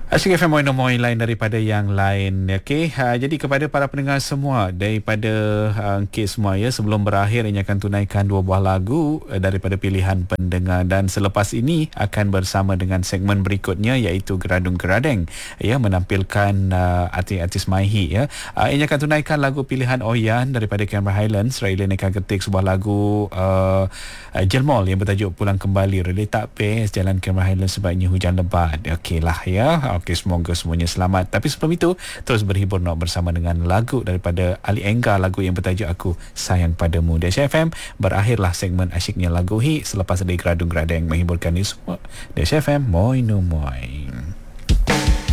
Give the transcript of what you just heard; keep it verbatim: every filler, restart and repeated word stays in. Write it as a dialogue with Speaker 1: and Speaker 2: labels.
Speaker 1: Asyik F M Moin Moin lain daripada yang lain. Okey, ha, jadi kepada para pendengar semua daripada uh, kes semua ya, sebelum berakhir ini akan tunaikan dua buah lagu uh, daripada pilihan pendengar, dan selepas ini akan bersama dengan segmen berikutnya iaitu Geradung Geradeng ya, menampilkan uh, artis-artis Maihi ya. Uh, ini akan tunaikan lagu pilihan Oyan daripada Cameron Highlands. Railen akan ketik sebuah lagu uh, uh, Jelmol yang bertajuk Pulang Kembali. Relay tak best jalan Cameron Highlands sebabnya hujan lebat. Okeylah ya. Okey, semoga semuanya selamat. Tapi sebelum itu, terus berhibur nak bersama dengan lagu daripada Ali Enggar, lagu yang bertajuk Aku Sayang Padamu. Dash F M, berakhirlah segmen asyiknya lagu hit. Selepas ada Geradung Geradeng menghiburkan ni semua. Dash F M, Moin Moin.